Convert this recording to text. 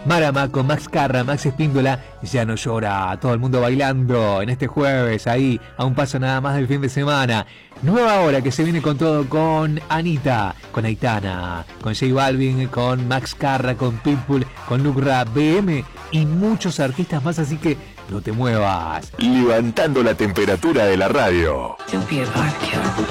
Marama con Max Carra, Max Espíndola, Ya no llora, todo el mundo bailando en este jueves, ahí a un paso nada más del fin de semana. Nueva hora que se viene con todo, con Anita, con Aitana, con J Balvin, con Max Carra, con Pitbull, con Lucra, BM y muchos artistas más, así que no te muevas. Levantando la temperatura de la radio.